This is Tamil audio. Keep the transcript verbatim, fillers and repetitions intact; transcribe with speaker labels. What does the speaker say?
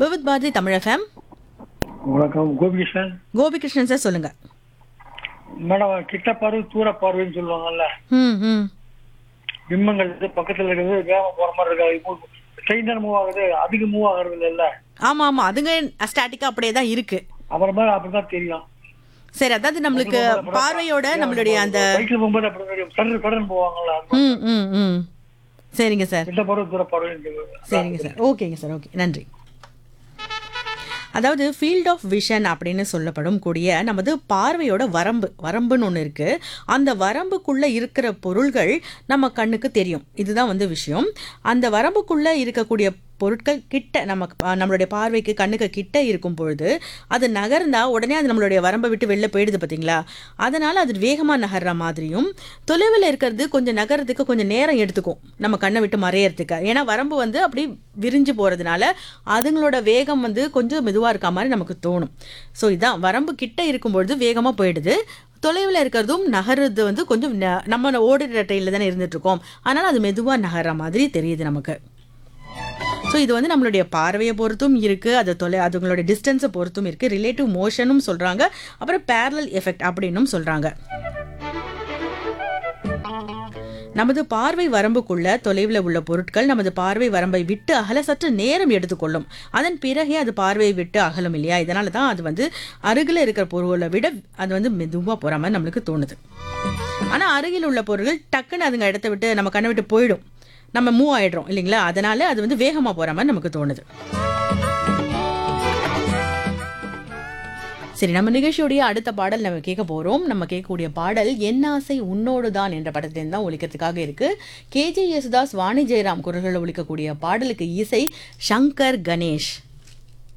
Speaker 1: விவித் பாரதி தமிழ் எஃப்எம்.
Speaker 2: வணக்கம், கோபிகிருஷ்ணன்.
Speaker 1: கோபிகிருஷ்ணன் சார் சொல்லுங்க.
Speaker 2: மேடம், கிட்ட பார்வை தூர பார்வைன்னு சொல்லுவாங்கல்ல,
Speaker 1: ம் ம்
Speaker 2: பிம்பங்கள் வந்து பக்கத்துல இருக்கிறது வேகம் போற மாதிரி இருக்காது, ட்ரெயின் தான் மூவ் ஆகுது, அதிக மூவ் ஆகுறது இல்ல.
Speaker 1: ஆமா ஆமா, அதுங்க ஸ்டாட்டிக்கா அப்படியே தான் இருக்கு.
Speaker 2: அப்புறம் மாதிரி அப்படிதான் தெரியும்.
Speaker 1: சரி, அதாவது நம்மளுக்கு பார்வையோட நம்மளுடைய அந்த
Speaker 2: பைக்ல போகும்போது அப்படி சடன் சடன் போவாங்கல்ல,
Speaker 1: ம் ம் ம் சரிங்க சார்.
Speaker 2: கிட்ட பார்வை தூர பார்வைன்னு.
Speaker 1: சரிங்க சார், ஓகேங்க சார், ஓகே, நன்றி. அதாவது ஃபீல்ட் ஆஃப் விஷன் அப்படின்னு சொல்லப்படும் கூடிய நமது பார்வையோட வரம்பு வரம்புன்னு ஒன்று இருக்குது. அந்த வரம்புக்குள்ளே இருக்கிற பொருள்கள் நம்ம கண்ணுக்கு தெரியும். இதுதான் வந்து விஷயம். அந்த வரம்புக்குள்ளே இருக்கக்கூடிய பொருட்கள் கிட்ட நமக்கு நம்மளுடைய பார்வைக்கு கண்ணுக்கு கிட்ட இருக்கும் பொழுது அது நகர்ந்தா உடனே அது நம்மளுடைய வரம்பை விட்டு வெளில போயிடுது பார்த்தீங்களா. அதனால் அது வேகமாக நகர்ற மாதிரியும், தொலைவில் இருக்கிறது கொஞ்சம் நகர்றதுக்கு கொஞ்சம் நேரம் எடுத்துக்கும் நம்ம கண்ணை விட்டு மறையறதுக்கு. ஏன்னா வரம்பு வந்து அப்படி விரிஞ்சு போகிறதுனால அதுங்களோட வேகம் வந்து கொஞ்சம் மெதுவாக இருக்க மாதிரி நமக்கு தோணும். ஸோ இதான், வரம்பு கிட்ட இருக்கும்பொழுது வேகமாக போயிடுது, தொலைவில் இருக்கிறதும் நகர்றது வந்து கொஞ்சம் நம்ம ஓடுற ட்ரெயினில் தானே இருந்துகிட்ருக்கோம், அதனால் அது மெதுவாக நகர்ற மாதிரி தெரியுது நமக்கு. ஸோ இது வந்து நம்மளுடைய பார்வையை பொறுத்தும் இருக்குது, அது தொலை அதுங்களோட டிஸ்டன்ஸை பொறுத்தும் இருக்குது. ரிலேட்டிவ் மோஷனும் சொல்கிறாங்க, அப்புறம் பேரலல் எஃபெக்ட் அப்படின்னும் சொல்கிறாங்க. நமது பார்வை வரம்புக்குள்ள தொலைவில் உள்ள பொருட்கள் நமது பார்வை வரம்பை விட்டு அகல சற்று நேரம் எடுத்துக்கொள்ளும். அதன் பிறகே அது பார்வையை விட்டு அகலும் இல்லையா. இதனால தான் அது வந்து அருகில் இருக்கிற பொருளை விட அது வந்து மெதுவாக போகிற மாதிரி நம்மளுக்கு தோணுது. ஆனால் அருகில் உள்ள பொருட்கள் டக்குன்னு அதுங்க இடத்த விட்டு நம்ம கண்ணை விட்டு போயிடும், நம்ம மூவ் ஆயிடுறோம் இல்லைங்களா. அதனால அது வந்து வேகமாக போகிற மாதிரி நமக்கு தோணுது. சரி, நம்ம நிகழ்ச்சியோடைய அடுத்த பாடல் நம்ம கேட்க போகிறோம். நம்ம கேட்கக்கூடிய பாடல் என் ஆசை உன்னோடு தான் என்ற படத்திலிருந்து தான் ஒலிக்கிறதுக்காக இருக்குது. கேஜே யேசுதாஸ், வாணி ஜெயராம் குரல்களில் ஒலிக்கக்கூடிய பாடலுக்கு இசை சங்கர் கணேஷ்.